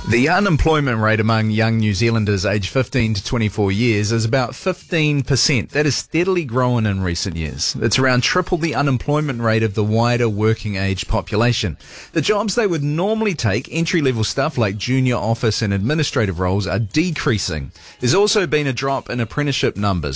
The unemployment rate among young New Zealanders aged 15 to 24 years is about 15%. That has steadily grown in recent years. It's around triple the unemployment rate of the wider working age population. The jobs they would normally take, entry-level stuff like junior office and administrative roles, are decreasing. There's also been a drop in apprenticeship numbers.